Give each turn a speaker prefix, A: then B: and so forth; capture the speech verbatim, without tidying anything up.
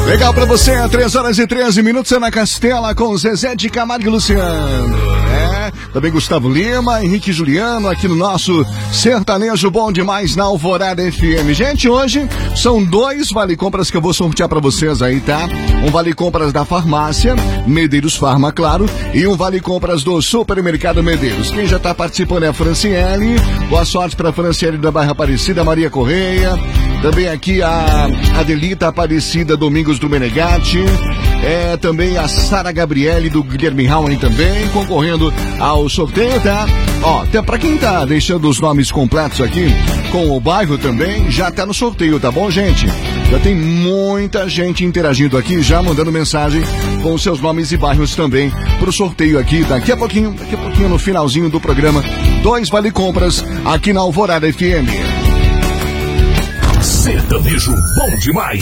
A: Legal pra você, três horas e treze minutos, Ana Castela com Zezé de Camargo e Luciano. É, também Gustavo Lima, Henrique Juliano, aqui no nosso Sertanejo Bom Demais na Alvorada F M. Gente, hoje são dois vale-compras que eu vou sortear pra vocês aí, tá? Um vale-compras da farmácia, Medeiros Farma, claro, e um vale-compras do Supermercado Medeiros. Quem já tá participando é a Franciele. Boa sorte pra Franciele da Barra Aparecida, Maria Correia. Também aqui a Adelita Aparecida Domingos do Menegatti. É também a Sara Gabriele do Guilherme Rauen também, concorrendo ao sorteio, tá? Ó, até pra quem tá deixando os nomes completos aqui, com o bairro também, já tá no sorteio, tá bom, gente? Já tem muita gente interagindo aqui, já mandando mensagem com os seus nomes e bairros também pro sorteio aqui, daqui a pouquinho, daqui a pouquinho no finalzinho do programa, dois vale-compras aqui na Alvorada F M.
B: Sertanejo Bom Demais.